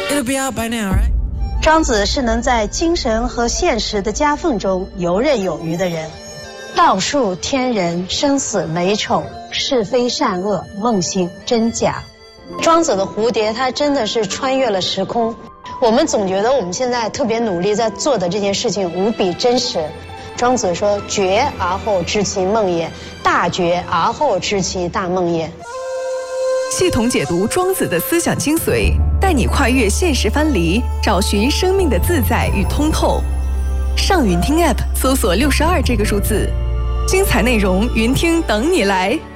It'll be out by now, right? 庄子是能在精神和现实的夹缝中游刃有余的人。道术天人，生死美丑，是非善恶，梦醒真假。庄子的蝴蝶，它真的是穿越了时空。我们总觉得我们现在特别努力在做的这件事情无比真实。庄子说：“觉而后知其梦也，大觉而后知其大梦也。” 系统解读庄子的思想精髓，带你跨越现实藩篱，找寻生命的自在与通透。上云听 App 搜索62这个数字，精彩内容云听等你来。